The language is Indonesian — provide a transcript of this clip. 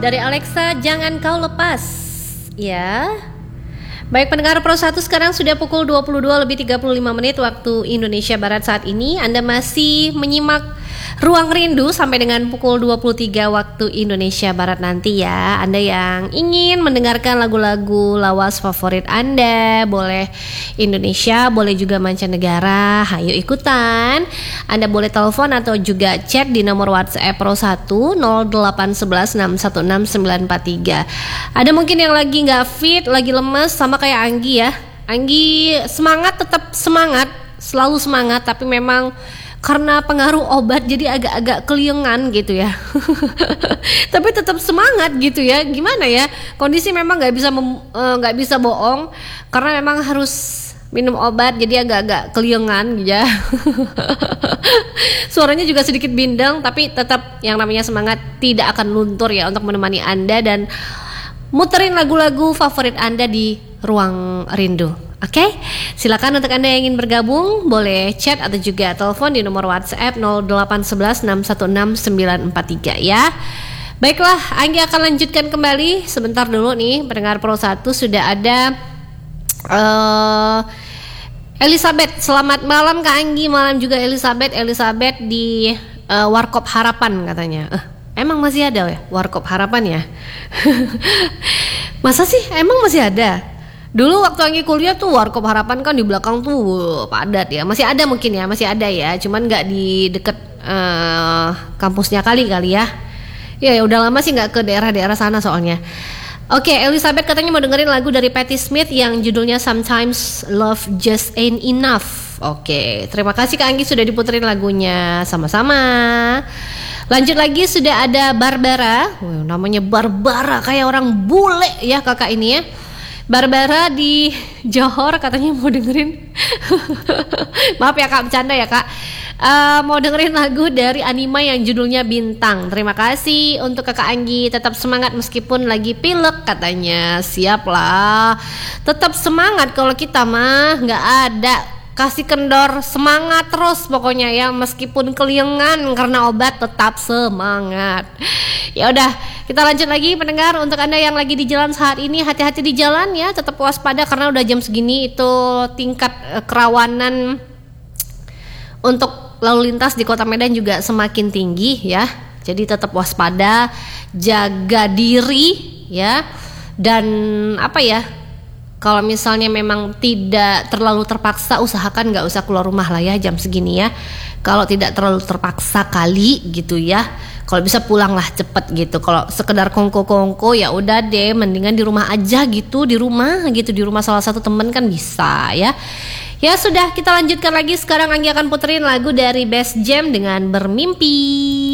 Dari Alexa, jangan kau lepas. Ya. Baik pendengar Pro 1, sekarang sudah pukul 22:35 waktu Indonesia Barat saat ini. Anda masih menyimak Ruang Rindu sampai dengan pukul 23 waktu Indonesia Barat nanti ya. Anda yang ingin mendengarkan lagu-lagu lawas favorit Anda, boleh Indonesia, boleh juga mancanegara, hayo ikutan. Anda boleh telepon atau juga chat di nomor WhatsApp Pro 1 08116169943. Ada mungkin yang lagi gak fit, lagi lemes, sama kayak Anggi ya. Anggi semangat, tetap semangat, selalu semangat, tapi memang karena pengaruh obat jadi agak-agak keliengan gitu ya. Tapi tetap semangat gitu ya. Gimana ya? Kondisi memang nggak bisa bohong karena memang harus minum obat jadi agak-agak keliengan ya. Suaranya juga sedikit bindeng, tapi tetap yang namanya semangat tidak akan luntur ya untuk menemani Anda dan muterin lagu-lagu favorit Anda di Ruang Rindu. Oke, silakan untuk Anda yang ingin bergabung boleh chat atau juga telepon di nomor WhatsApp 08116169943 ya. Baiklah, Anggi akan lanjutkan kembali sebentar dulu nih. Pendengar Pro 1 sudah ada Elizabeth. Selamat malam Kak Anggi, malam juga Elizabeth di Warkop Harapan katanya. Emang masih ada ya Warkop Harapan ya? Masa sih? Emang masih ada? Dulu waktu Anggi kuliah tuh Warkop Harapan kan di belakang tuh padat ya. Masih ada mungkin ya, masih ada ya. Cuman nggak di deket kampusnya kali ya. Ya udah lama sih nggak ke daerah-daerah sana soalnya. Oke, Elizabeth katanya mau dengerin lagu dari Patti Smith yang judulnya Sometimes Love Just Ain't Enough. Oke, terima kasih Kak Anggi sudah diputerin lagunya. Sama-sama. Lanjut lagi sudah ada Barbara. Namanya Barbara kayak orang bule ya kakak ini ya. Barbara di Johor katanya mau dengerin maaf ya Kak, bercanda ya Kak. Mau dengerin lagu dari Anima yang judulnya Bintang. Terima kasih untuk Kakak Anggi, tetap semangat meskipun lagi pilek katanya. Siap lah, tetap semangat kalau kita mah nggak ada kasih kendor, semangat terus pokoknya ya, meskipun keliengan karena obat tetap semangat. Ya udah, kita lanjut lagi pendengar. Untuk Anda yang lagi di jalan saat ini, hati-hati di jalan ya, tetap waspada karena udah jam segini itu tingkat kerawanan untuk lalu lintas di Kota Medan juga semakin tinggi ya. Jadi tetap waspada, jaga diri ya. Dan apa ya? Kalau misalnya memang tidak terlalu terpaksa, usahakan nggak usah keluar rumah lah ya jam segini ya. Kalau tidak terlalu terpaksa kali gitu ya. Kalau bisa pulanglah cepet gitu. Kalau sekedar kongko-kongko ya udah deh, mendingan di rumah aja gitu, di rumah salah satu temen kan bisa ya. Ya sudah, kita lanjutkan lagi. Sekarang Anggi akan puterin lagu dari Best Jam dengan Bermimpi.